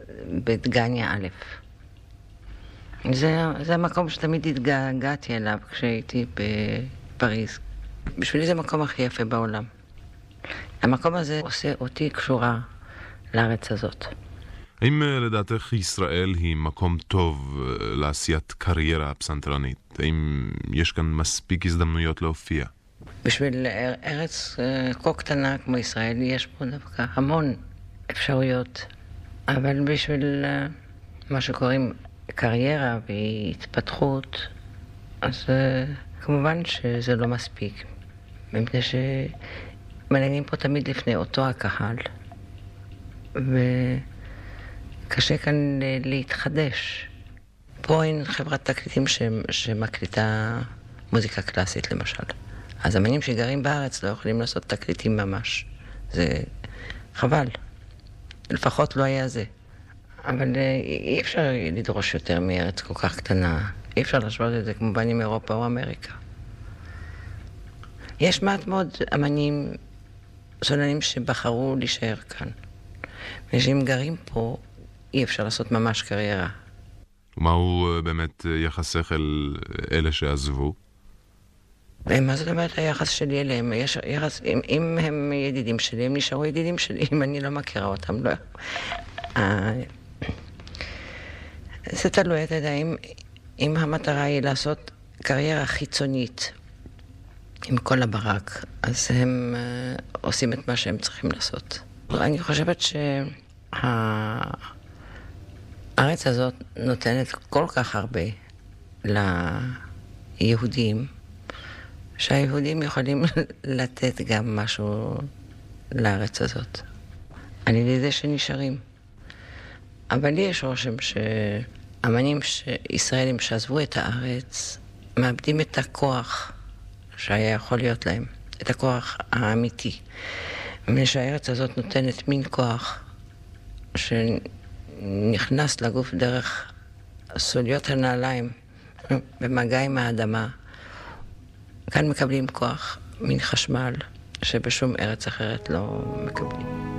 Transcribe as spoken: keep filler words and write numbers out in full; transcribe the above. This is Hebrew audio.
בדגניה א'. זה, זה המקום שתמיד התגעגעתי אליו כשהייתי בפריז. בשבילי זה המקום הכי יפה בעולם. המקום הזה עושה אותי קשורה לארץ הזאת. האם לדעתך ישראל היא מקום טוב לעשיית קריירה פסנתרנית? האם יש כאן מספיק הזדמנויות להופיע? בשביל ארץ כה קטנה כמו ישראל יש פה דווקא המון אפשרויות. אבל בשביל מה שקוראים קריירה והתפתחות, אז כמובן שזה לא מספיק. מפני שמנגנים פה תמיד לפני אותו הקהל. וקשה כאן להתחדש. פה אין חברת תקליטים שמקליטה מוזיקה קלאסית למשל. אז אמנים שגרים בארץ לא יכולים לעשות תקליטים ממש. זה חבל. לפחות לא היה זה. אבל אי אפשר לדרוש יותר מארץ כל כך קטנה. אי אפשר להשוות את זה כמובן עם אירופה או אמריקה. יש מעט מאוד אמנים סולנים שבחרו להישאר כאן. ושאם גרים פה, אי אפשר לעשות ממש קריירה. ומהו באמת יחסך אל אלה שעזבו? מה זאת אומרת היחס שלי אליהם? יש יחס, אם, אם הם ידידים שלי, הם נשארו ידידים שלי, אם אני לא מכירה אותם, לא. זה תלוי, אתה יודע, אם, אם המטרה היא לעשות קריירה חיצונית עם כל הברק, אז הם uh, עושים את מה שהם צריכים לעשות. אני חושבת שהארץ הזאת נותנת כל כך הרבה ליהודים, שהיהודים יכולים לתת גם משהו לארץ הזאת. על ידי זה שנשארים. אבל לי יש רושם שאמנים ישראלים שעזבו את הארץ מאבדים את הכוח שהיה יכול להיות להם, את הכוח האמיתי. מפני שהארץ הזאת נותנת מין כוח שנכנס לגוף דרך סוליות הנעליים במגע עם האדמה. כאן מקבלים כוח, מין חשמל, שבשום ארץ אחרת לא מקבלים.